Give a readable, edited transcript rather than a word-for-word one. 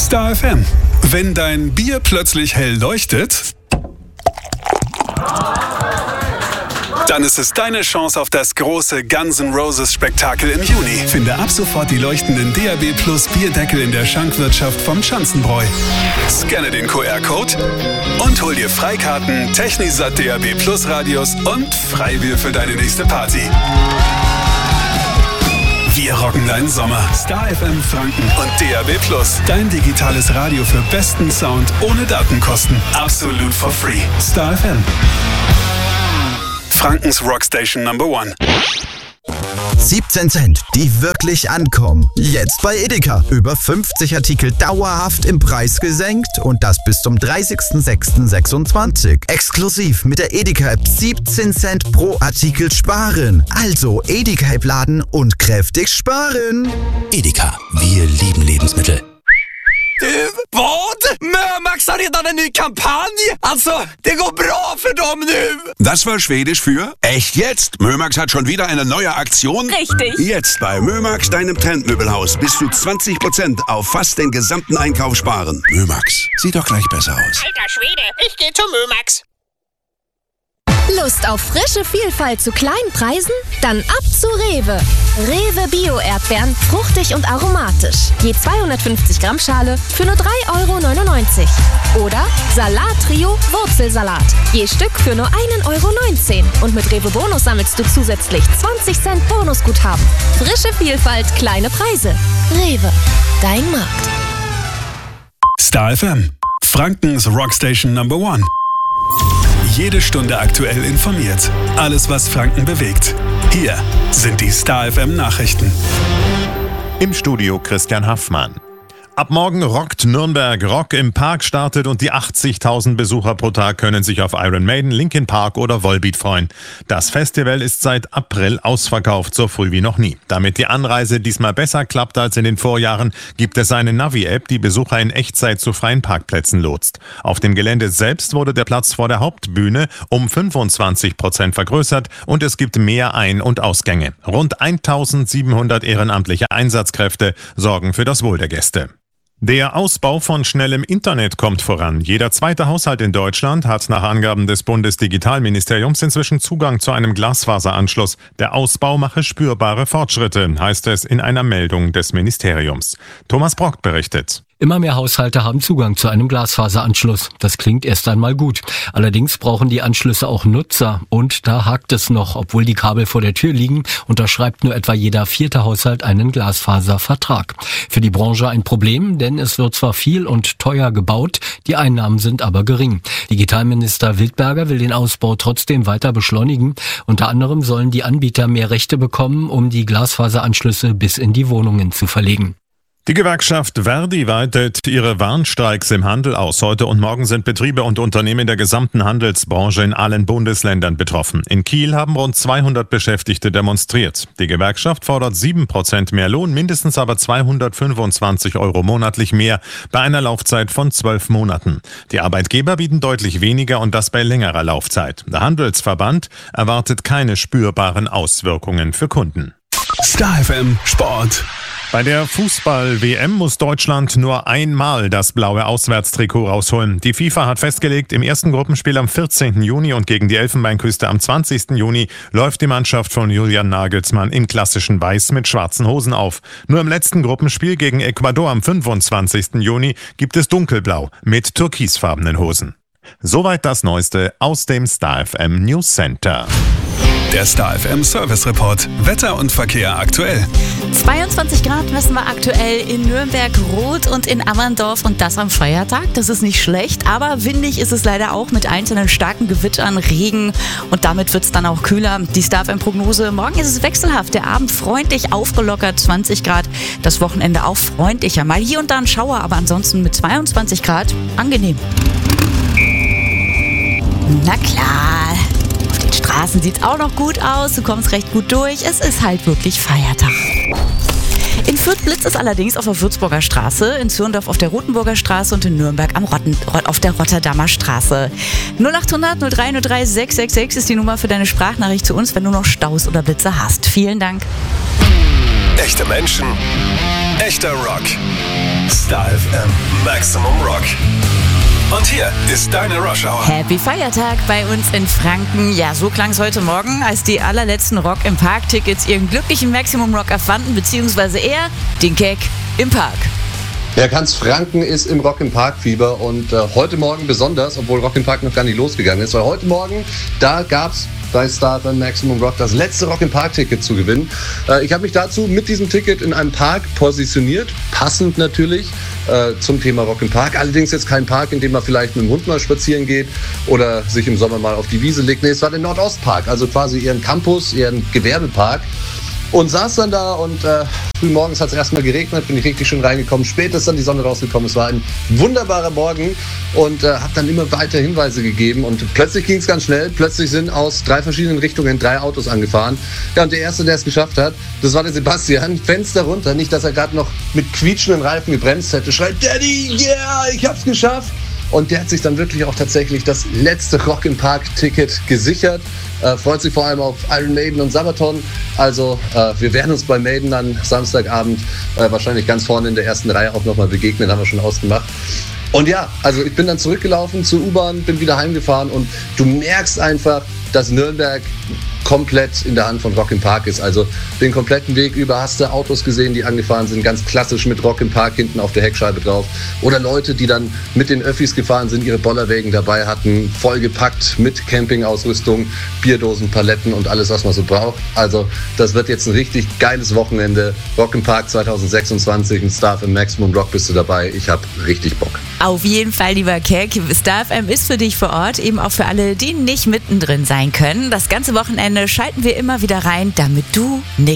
Star FM. Wenn dein Bier plötzlich hell leuchtet, dann ist es deine Chance auf das große Guns N' Roses Spektakel im Juni. Finde ab sofort die leuchtenden DAB Plus Bierdeckel in der Schankwirtschaft vom Schanzenbräu. Scanne den QR-Code und hol dir Freikarten, Technisat DAB Plus Radios und Freibier für deine nächste Party. Wir rocken deinen Sommer. Star FM Franken und DAB Plus. Dein digitales Radio für besten Sound ohne Datenkosten. Absolut for free. Star FM. Frankens Rockstation Number 1. 17 Cent, die wirklich ankommen. Jetzt bei Edeka. Über 50 Artikel dauerhaft im Preis gesenkt und das bis zum 30.06.26. Exklusiv mit der Edeka-App 17 Cent pro Artikel sparen. Also Edeka-App laden und kräftig sparen. Edeka, wir lieben Lebensmittel. Vad? Mömax har redan en ny kampanj! Alltså, det går bra för dem nu! Das war Schwedisch für echt jetzt. Mömax hat schon wieder eine neue Aktion. Richtig. Jetzt bei Mömax, deinem Trendmöbelhaus, bis zu 20% auf fast den gesamten Einkauf sparen. Mömax, sieht doch gleich besser aus. Alter Schwede, ich gehe zu Mömax. Lust auf frische Vielfalt zu kleinen Preisen? Dann ab zu Rewe. Rewe Bio-Erdbeeren, fruchtig und aromatisch. Je 250 Gramm Schale für nur 3,99 €. Oder Salat-Trio Wurzelsalat. Je Stück für nur 1,19 € Und mit Rewe Bonus sammelst du zusätzlich 20 Cent Bonusguthaben. Frische Vielfalt, kleine Preise. Rewe, dein Markt. Star FM. Frankens Rockstation Number 1. Jede Stunde aktuell informiert. Alles, was Franken bewegt. Hier sind die Star FM Nachrichten. Im Studio Christian Haffmann. Ab morgen rockt Nürnberg. Rock im Park startet und die 80.000 Besucher pro Tag können sich auf Iron Maiden, Linkin Park oder Volbeat freuen. Das Festival ist seit April ausverkauft, so früh wie noch nie. Damit die Anreise diesmal besser klappt als in den Vorjahren, gibt es eine Navi-App, die Besucher in Echtzeit zu freien Parkplätzen lotst. Auf dem Gelände selbst wurde der Platz vor der Hauptbühne um 25% vergrößert und es gibt mehr Ein- und Ausgänge. Rund 1.700 ehrenamtliche Einsatzkräfte sorgen für das Wohl der Gäste. Der Ausbau von schnellem Internet kommt voran. Jeder zweite Haushalt in Deutschland hat nach Angaben des Bundesdigitalministeriums inzwischen Zugang zu einem Glasfaseranschluss. Der Ausbau mache spürbare Fortschritte, heißt es in einer Meldung des Ministeriums. Thomas Brock berichtet. Immer mehr Haushalte haben Zugang zu einem Glasfaseranschluss. Das klingt erst einmal gut. Allerdings brauchen die Anschlüsse auch Nutzer. Und da hakt es noch. Obwohl die Kabel vor der Tür liegen, unterschreibt nur etwa jeder 4. Haushalt einen Glasfaservertrag. Für die Branche ein Problem, denn es wird zwar viel und teuer gebaut, die Einnahmen sind aber gering. Digitalminister Wildberger will den Ausbau trotzdem weiter beschleunigen. Unter anderem sollen die Anbieter mehr Rechte bekommen, um die Glasfaseranschlüsse bis in die Wohnungen zu verlegen. Die Gewerkschaft Verdi weitet ihre Warnstreiks im Handel aus. Heute und morgen sind Betriebe und Unternehmen der gesamten Handelsbranche in allen Bundesländern betroffen. In Kiel haben rund 200 Beschäftigte demonstriert. Die Gewerkschaft fordert 7% mehr Lohn, mindestens aber 225 € monatlich mehr bei einer Laufzeit von 12 Monaten. Die Arbeitgeber bieten deutlich weniger und das bei längerer Laufzeit. Der Handelsverband erwartet keine spürbaren Auswirkungen für Kunden. Star FM Sport. Bei der Fußball-WM muss Deutschland nur einmal das blaue Auswärtstrikot rausholen. Die FIFA hat festgelegt, im ersten Gruppenspiel am 14. Juni und gegen die Elfenbeinküste am 20. Juni läuft die Mannschaft von Julian Nagelsmann in klassischen Weiß mit schwarzen Hosen auf. Nur im letzten Gruppenspiel gegen Ecuador am 25. Juni gibt es dunkelblau mit türkisfarbenen Hosen. Soweit das Neueste aus dem Star FM News Center. Der Star FM Service Report. Wetter und Verkehr aktuell. 22 Grad messen wir aktuell in Nürnberg, Roth und in Ammerndorf und das am Feiertag. Das ist nicht schlecht, aber windig ist es leider auch mit einzelnen starken Gewittern, Regen und damit wird es dann auch kühler. Die Star FM Prognose: Morgen ist es wechselhaft, der Abend freundlich aufgelockert, 20 Grad, das Wochenende auch freundlicher. Mal hier und da ein Schauer, aber ansonsten mit 22 Grad angenehm. Na klar. Straßen sieht auch noch gut aus, du kommst recht gut durch, es ist halt wirklich Feiertag. In Fürth blitzt es allerdings auf der Würzburger Straße, in Zürndorf auf der Rotenburger Straße und in Nürnberg auf der Rotterdamer Straße. 0800 0303 666 ist die Nummer für deine Sprachnachricht zu uns, wenn du noch Staus oder Blitze hast. Vielen Dank. Echte Menschen, echter Rock. Star FM Maximum Rock. Und hier ist deine Rush Hour. Happy Feiertag bei uns in Franken. Ja, so klang es heute Morgen, als die allerletzten Rock im Park-Tickets ihren glücklichen Maximum Rock erfanden, beziehungsweise eher den Gag im Park. Ja, ganz Franken ist im Rock im Park Fieber und heute Morgen besonders, obwohl Rock im Park noch gar nicht losgegangen ist, weil heute Morgen, da gab's bei Star FM Maximum Rock das letzte Rock im Park Ticket zu gewinnen. Ich habe mich dazu mit diesem Ticket in einem Park positioniert, passend natürlich zum Thema Rock im Park. Allerdings jetzt kein Park, in dem man vielleicht mit dem Hund mal spazieren geht oder sich im Sommer mal auf die Wiese legt. Nee, es war der Nordostpark, also quasi ihren Campus, ihren Gewerbepark. Und saß dann da und frühmorgens hat es erstmal geregnet, bin ich richtig schön reingekommen. Spät ist dann die Sonne rausgekommen. Es war ein wunderbarer Morgen und habe dann immer weiter Hinweise gegeben. Und plötzlich ging es ganz schnell. Plötzlich sind aus 3 verschiedenen Richtungen 3 Autos angefahren. Ja, und der Erste, der es geschafft hat, das war der Sebastian. Fenster runter, nicht, dass er gerade noch mit quietschenden Reifen gebremst hätte. Schreit, Daddy, yeah, ich hab's geschafft. Und der hat sich dann wirklich auch tatsächlich das letzte Rock im Park Ticket gesichert. Freut sich vor allem auf Iron Maiden und Sabaton. Also wir werden uns bei Maiden dann Samstagabend wahrscheinlich ganz vorne in der ersten Reihe auch nochmal begegnen, haben wir schon ausgemacht. Und ja, also ich bin dann zurückgelaufen zur U-Bahn, bin wieder heimgefahren und du merkst einfach, dass Nürnberg komplett in der Hand von Rock im Park ist. Also den kompletten Weg über hast du Autos gesehen, die angefahren sind, ganz klassisch mit Rock im Park hinten auf der Heckscheibe drauf. Oder Leute, die dann mit den Öffis gefahren sind, ihre Bollerwägen dabei hatten, vollgepackt mit Campingausrüstung, Bierdosen, Paletten und alles, was man so braucht. Also das wird jetzt ein richtig geiles Wochenende. Rock im Park 2026, ein Star FM Maximum Rock bist du dabei. Ich habe richtig Bock. Auf jeden Fall, lieber Keck. Star FM ist für dich vor Ort, eben auch für alle, die nicht mittendrin sein können. Das ganze Wochenende schalten wir immer wieder rein, damit du nichts